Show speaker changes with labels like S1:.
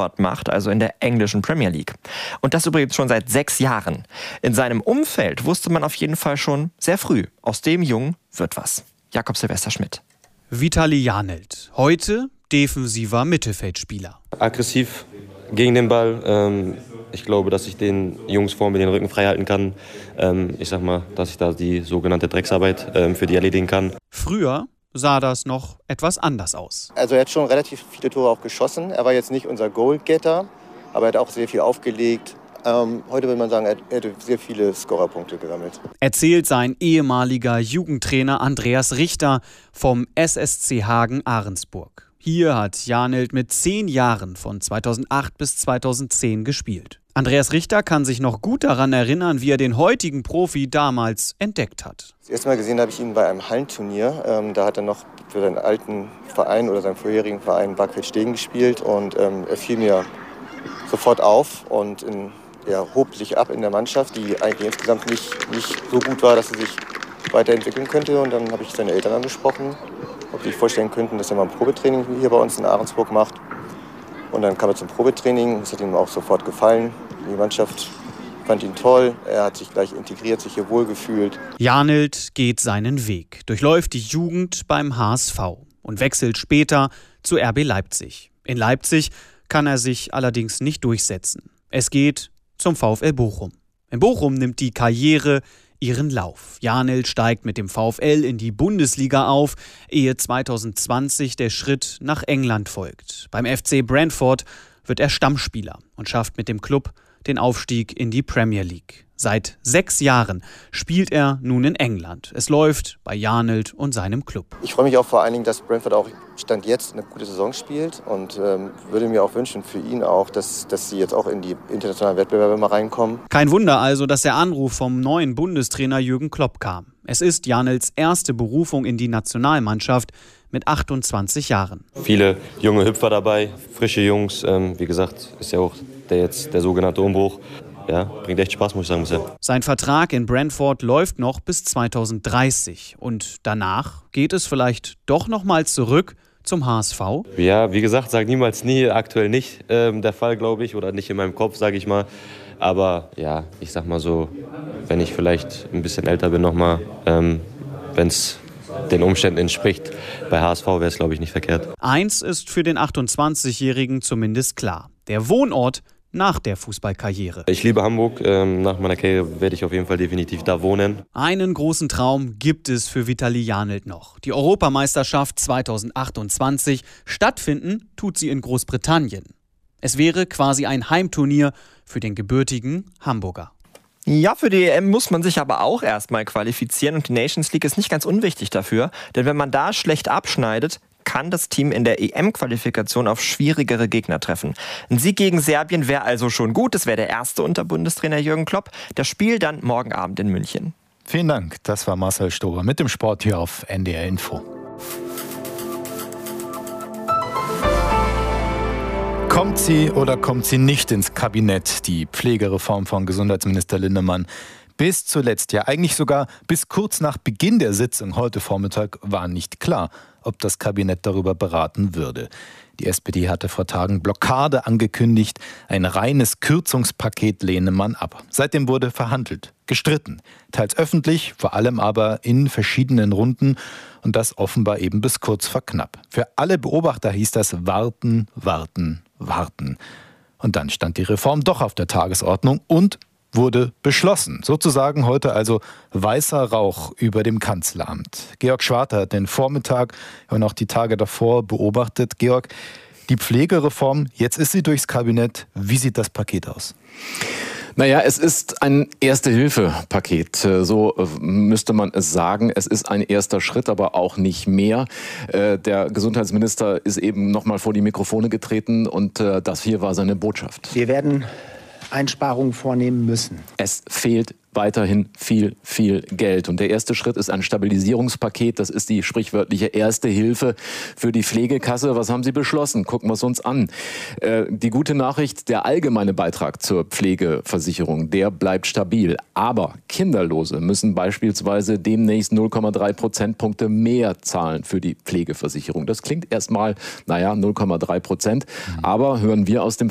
S1: Brentford macht, also in der englischen Premier League. Und das übrigens schon seit 6 Jahren. In seinem Umfeld wusste man auf jeden Fall schon sehr früh, aus dem Jungen wird was. Jakob Silvester Schmidt.
S2: Vitali Janelt, heute defensiver Mittelfeldspieler.
S3: Aggressiv gegen den Ball. Ich glaube, dass ich den Jungs vor mir den Rücken frei halten kann. Ich sag mal, dass ich da die sogenannte Drecksarbeit für die erledigen kann.
S2: Früher sah das noch etwas anders aus.
S4: Also er hat schon relativ viele Tore auch geschossen. Er war jetzt nicht unser Goalgetter, aber er hat auch sehr viel aufgelegt. Heute würde man sagen, er hätte sehr viele Scorerpunkte gesammelt.
S2: Erzählt sein ehemaliger Jugendtrainer Andreas Richter vom SSC Hagen Ahrensburg. Hier hat Janelt mit 10 Jahren von 2008 bis 2010 gespielt. Andreas Richter kann sich noch gut daran erinnern, wie er den heutigen Profi damals entdeckt hat.
S4: Das erste Mal gesehen habe ich ihn bei einem Hallenturnier. Da hat er noch für seinen alten Verein oder seinen vorherigen Verein Barkfeld Stegen gespielt. Und er fiel mir sofort auf und hob sich ab in der Mannschaft, die eigentlich insgesamt nicht so gut war, dass sie sich weiterentwickeln könnte. Und dann habe ich seine Eltern angesprochen, ob sie sich vorstellen könnten, dass er mal ein Probetraining hier bei uns in Ahrensburg macht. Und dann kam er zum Probetraining. Das hat ihm auch sofort gefallen. Die Mannschaft fand ihn toll. Er hat sich gleich integriert, sich hier wohlgefühlt.
S2: Janelt geht seinen Weg, durchläuft die Jugend beim HSV und wechselt später zu RB Leipzig. In Leipzig kann er sich allerdings nicht durchsetzen. Es geht zum VfL Bochum. In Bochum nimmt die Karriere ihren Lauf. Janelt steigt mit dem VfL in die Bundesliga auf, ehe 2020 der Schritt nach England folgt. Beim FC Brentford wird er Stammspieler und schafft mit dem Klub den Aufstieg in die Premier League. Seit 6 Jahren spielt er nun in England. Es läuft bei Janelt und seinem Club.
S4: Ich freue mich auch vor allen Dingen, dass Brentford auch Stand jetzt eine gute Saison spielt und würde mir auch wünschen für ihn auch, dass sie jetzt auch in die internationalen Wettbewerbe mal reinkommen.
S2: Kein Wunder also, dass der Anruf vom neuen Bundestrainer Jürgen Klopp kam. Es ist Janelts erste Berufung in die Nationalmannschaft mit 28 Jahren.
S3: Viele junge Hüpfer dabei, frische Jungs. Wie gesagt, ist ja auch der sogenannte Umbruch. Ja, bringt echt Spaß, muss ich sagen, bisher.
S2: Sein Vertrag in Brentford läuft noch bis 2030. Und danach geht es vielleicht doch noch mal zurück zum HSV?
S3: Ja, wie gesagt, sag niemals nie, aktuell nicht der Fall, glaube ich, oder nicht in meinem Kopf, sage ich mal. Aber ja, ich sag mal so, wenn ich vielleicht ein bisschen älter bin nochmal, wenn es den Umständen entspricht, bei HSV wäre es, glaube ich, nicht verkehrt.
S2: Eins ist für den 28-Jährigen zumindest klar: Der Wohnort nach der Fußballkarriere.
S3: Ich liebe Hamburg. Nach meiner Karriere werde ich auf jeden Fall definitiv da wohnen.
S2: Einen großen Traum gibt es für Vitali Janelt noch. Die Europameisterschaft 2028. Stattfinden tut sie in Großbritannien. Es wäre quasi ein Heimturnier für den gebürtigen Hamburger.
S1: Ja, für die EM muss man sich aber auch erstmal qualifizieren und die Nations League ist nicht ganz unwichtig dafür, denn wenn man da schlecht abschneidet, kann das Team in der EM-Qualifikation auf schwierigere Gegner treffen. Ein Sieg gegen Serbien wäre also schon gut, das wäre der erste unter Bundestrainer Jürgen Klopp. Das Spiel dann morgen Abend in München.
S5: Vielen Dank, das war Marcel Stober mit dem Sport hier auf NDR Info. Kommt sie oder kommt sie nicht ins Kabinett, die Pflegereform von Gesundheitsminister Lindemann? Bis zuletzt, ja eigentlich sogar bis kurz nach Beginn der Sitzung heute Vormittag war nicht klar, ob das Kabinett darüber beraten würde. Die SPD hatte vor Tagen Blockade angekündigt, ein reines Kürzungspaket lehne man ab. Seitdem wurde verhandelt, gestritten, teils öffentlich, vor allem aber in verschiedenen Runden und das offenbar eben bis kurz vor knapp. Für alle Beobachter hieß das warten, warten, warten. Und dann stand die Reform doch auf der Tagesordnung und wurde beschlossen. Sozusagen heute also weißer Rauch über dem Kanzleramt. Georg Schwarter hat den Vormittag und auch die Tage davor beobachtet. Georg, die Pflegereform, jetzt ist sie durchs Kabinett. Wie sieht das Paket aus?
S6: Naja, es ist ein Erste-Hilfe-Paket, so müsste man es sagen. Es ist ein erster Schritt, aber auch nicht mehr. Der Gesundheitsminister ist eben nochmal vor die Mikrofone getreten und das hier war seine Botschaft.
S7: Wir werden Einsparungen vornehmen müssen.
S6: Es fehlt weiterhin viel, viel Geld. Und der erste Schritt ist ein Stabilisierungspaket. Das ist die sprichwörtliche erste Hilfe für die Pflegekasse. Was haben Sie beschlossen? Gucken wir es uns an. Die gute Nachricht, der allgemeine Beitrag zur Pflegeversicherung, der bleibt stabil. Aber Kinderlose müssen beispielsweise demnächst 0,3 Prozentpunkte mehr zahlen für die Pflegeversicherung. Das klingt erstmal, 0,3%. Aber hören wir aus dem